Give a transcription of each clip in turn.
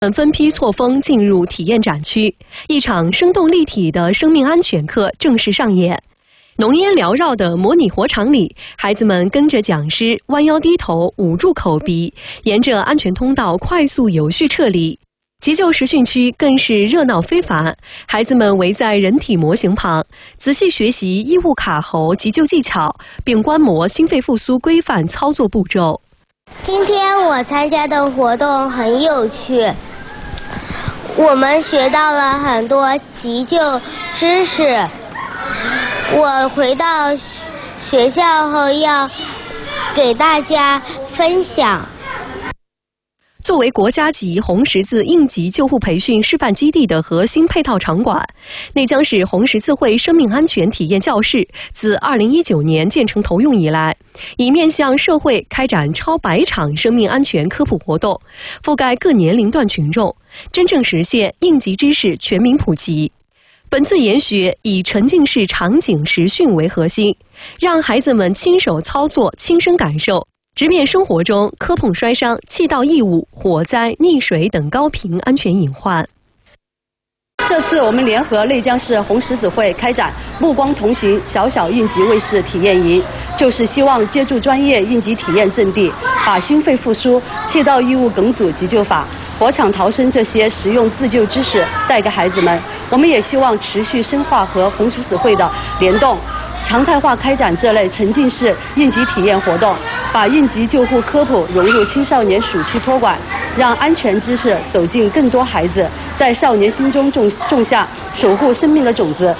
分批错峰进入体验展区，一场生动立体的生命安全课正式上演。浓烟缭绕的模拟火场里，孩子们跟着讲师弯腰低头，捂住口鼻，沿着安全通道快速有序撤离。急救实训区更是热闹非凡，孩子们围在人体模型旁，仔细学习异物卡喉急救技巧，并观摩心肺复苏规范操作步骤。 今天我参加的活动很有趣，我们学到了很多急救知识。我回到学校后要给大家分享。 作为国家级红十字应急救护培训示范基地的核心配套场馆，内江市红十字会生命安全体验教室自2019年建成投用以来，已面向社会开展超100场生命安全科普活动，覆盖各年龄段群众，真正实现应急知识全民普及。本次研学以沉浸式场景实训为核心，让孩子们亲手操作、亲身感受，直面生活中磕碰摔伤、气道异物、火灾、溺水等高频安全隐患。 这次我们联合内江市红十字会开展目光同行小小应急卫士体验营，就是希望借助专业应急体验阵地，把心肺复苏、气道异物梗阻急救法、火场逃生这些实用自救知识带给孩子们。我们也希望持续深化和红十字会的联动，常态化开展这类沉浸式应急体验活动，把应急救护科普融入青少年暑期托管，让安全知识走进更多孩子，在少年心中种下守护生命的种子。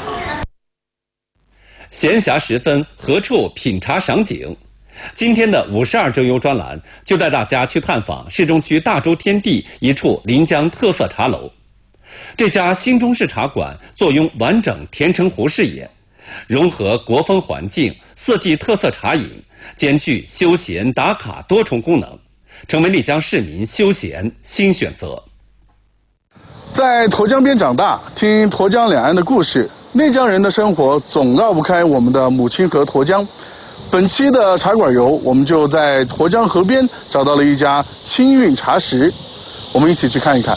闲暇时分，何处品茶赏景？今天的52周游专栏就带大家去探访市中区大洲天地一处临江特色茶楼。这家新中式茶馆坐拥完整田城湖视野，融合国风环境、四季特色茶饮，兼具休闲打卡多重功能，成为内江市民休闲新选择。 在沱江边长大，听沱江两岸的故事，内江人的生活总绕不开我们的母亲河沱江。本期的茶馆游，我们就在沱江河边找到了一家清韵茶食，我们一起去看一看。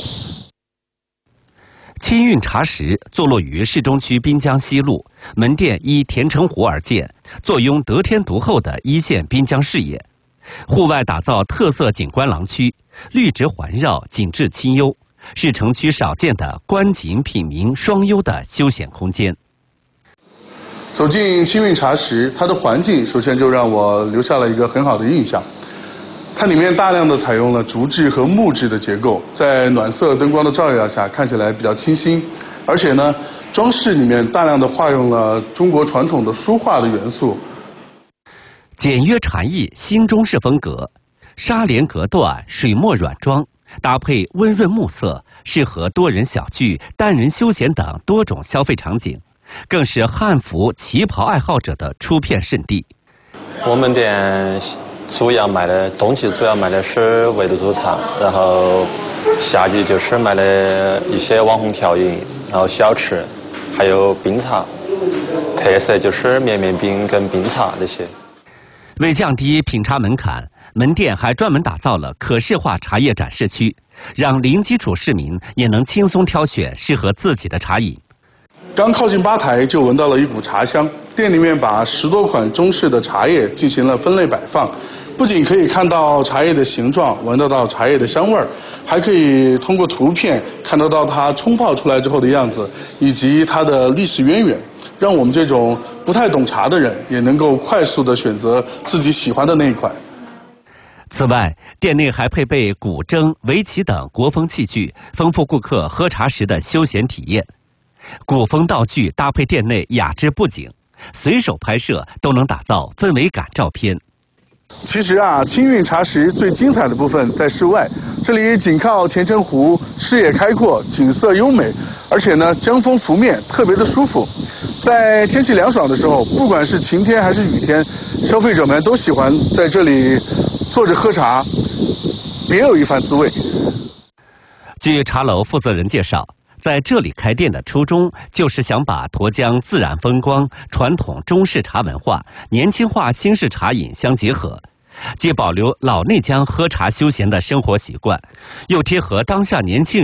清韵茶食坐落于市中区滨江西路，门店依田城湖而建，坐拥得天独厚的一线滨江视野。户外打造特色景观廊区，绿植环绕，景致清幽，是城区少见的观景品茗双优的休闲空间。 走进清韵茶食，它的环境首先就让我留下了一个很好的印象。它里面大量的采用了竹制和木质的结构，在暖色灯光的照耀下，看起来比较清新。而且呢，装饰里面大量的化用了中国传统的书画的元素。 简约禅意，新中式风格，纱帘隔断，水墨软装，搭配温润木色，适合多人小聚、单人休闲等多种消费场景，更是汉服、旗袍爱好者的出片圣地。 我们店冬季主要卖的是围炉煮茶，然后夏季就是卖的一些网红调饮，然后小吃，还有冰茶，特色就是绵绵冰跟冰茶这些。 为降低品茶门槛，门店还专门打造了可视化茶叶展示区，让零基础市民也能轻松挑选适合自己的茶饮。 刚靠近吧台就闻到了一股茶香，店里面把10多款中式的茶叶进行了分类摆放，不仅可以看到茶叶的形状，闻得到茶叶的香味儿，还可以通过图片看得到它冲泡出来之后的样子，以及它的历史渊源，让我们这种不太懂茶的人也能够快速地选择自己喜欢的那一款。 此外，店内还配备古筝、围棋等国风器具，丰富顾客喝茶时的休闲体验。古风道具搭配店内雅致布景，随手拍摄都能打造氛围感照片。 其实啊，清韵茶食最精彩的部分在室外，这里紧靠田城湖，视野开阔，景色优美，而且呢，江风拂面，特别的舒服。在天气凉爽的时候，不管是晴天还是雨天，消费者们都喜欢在这里坐着喝茶，别有一番滋味。 据茶楼负责人介绍，在这里开店的初衷就是想把沱江自然风光、传统中式茶文化、年轻化新式茶饮相结合， 既保留老内江喝茶休闲的生活习惯，又贴合当下年轻